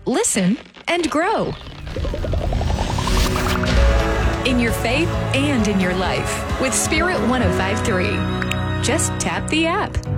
listen, and grow. In your faith and in your life with Spirit 105.3. Just tap the app.